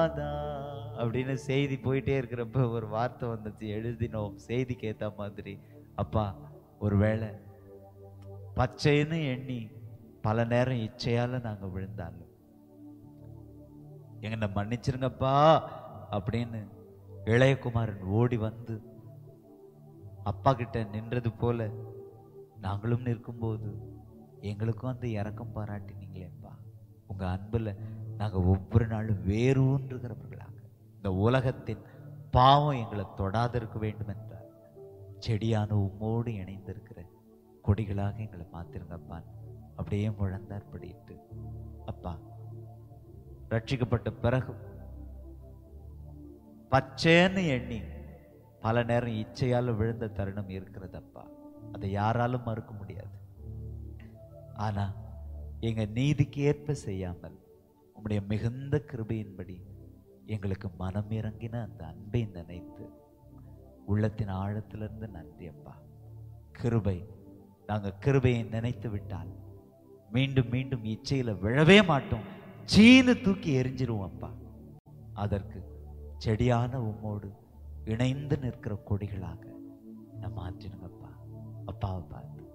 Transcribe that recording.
நாதா அப்படின்னு செய்தி போயிட்டே இருக்கிறப்ப ஒரு வார்த்தை வந்துச்சு, எழுதினோம் செய்திக்கு ஏத்த மாதிரி. அப்பா, ஒருவேளை பச்சைன்னு எண்ணி பல நேரம் இச்சையால நாங்க விழுந்தாலும் எங்களை மன்னிச்சிருங்கப்பா அப்படின்னு இளையகுமாரன் ஓடி வந்து அப்பா கிட்ட நின்றது போல நாங்களும் நிற்கும்போது எங்களுக்கும் அந்த இரக்கம் பாராட்டினீங்களேப்பா. உங்க அன்புல நாங்க ஒவ்வொரு நாளும் வேரூன்றுகிறவர்களாக இந்த உலகத்தின் பாவம் எங்களை தொடாதிருக்க வேண்டும் என்றார். செடியான உம்மோடு இணைந்திருக்கிற கொடிகளாக எங்களை மாத்திருங்கப்பா. அப்படியே முழந்தார் படிட்டு, அப்பா ரட்சிக்கப்பட்ட பிறகு பச்சைன்னு எண்ணி பல நேரம் இச்சையால விழுந்த தருணம் இருக்கிறதப்பா. அதை யாராலும் மறுக்க முடியாது. ஆனா எங்க நீதிக்கு ஏற்ப செய்யாமல் உம்முடைய மிகுந்த கிருபையின்படி எங்களுக்கு மனம் இறங்கின அந்த அன்பை நினைத்து உள்ளத்தின் ஆழத்திலிருந்து நன்றி அப்பா. கிருபை, நாங்க கிருபையை நினைத்து விட்டால் மீண்டும் மீண்டும் இச்சையில விழவே மாட்டோம், சீனு தூக்கி எரிஞ்சிருவோம் அப்பா. அதற்கு செடியான உம்மோடு இணைந்து நிற்கிற கொடிகளாக நம்ம மாற்றினுங்கப்பா. அப்பாவை பார்த்து